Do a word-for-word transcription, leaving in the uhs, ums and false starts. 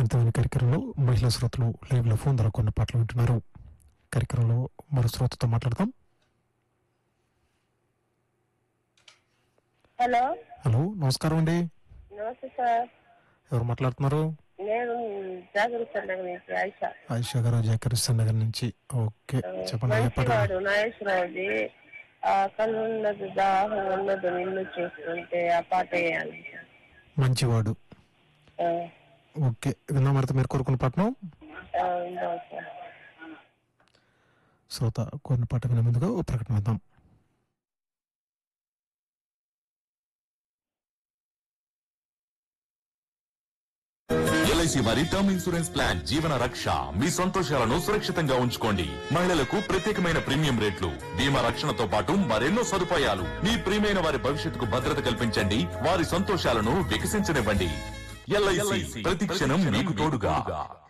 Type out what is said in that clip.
అంతమైన కార్యక్రమంలో మహిళా శ్రోతలు లైవ్ లో ఫోన్ ద్వారా కొన్ని పాటలు వింటున్నారు. కార్యక్రమంలో మరో శ్రోతతో మాట్లాడతాం. హలో హలో, నమస్కారం అండి. నమస్తే సార్. ఎవరు మాట్లాడుతున్నారు? నేను జాగరిస్తాను నగర్ నుంచి ఆయిషా. ఆయిషా గారు, జాకరిస్తాన్ నగర్ నుంచి. ఓకే, చెప్పండి. ఏ పాట? మంచివాడు నాగేశ్వరరావుది. ఆ కన్నున్నది దాహం ఉన్నది నిన్ను చూస్తుంటే ఆ పాట వేయాలి. మంచివాడు. ఓకే, విన్నా మరి మీరు కోరుకున్న పాటను శ్రోత కోరిన పాట వినే ముందుగా ఓ ప్రకటన విద్దాం. ఎల్ఐసి వారి టర్మ్ ఇన్సూరెన్స్ ప్లాన్ జీవన రక్ష. మీ సంతోషాలను సురక్షితంగా ఉంచుకోండి. మహిళలకు ప్రత్యేకమైన ప్రీమియం రేట్లు, బీమా రక్షణతో పాటు మరెన్నో సదుపాయాలు. మీ ప్రియమైన వారి భవిష్యత్తుకు భద్రత కల్పించండి, వారి సంతోషాలను వికసించనివ్వండి. ఎల్ఐసి ప్రతి క్షణం మీకు తోడుగా.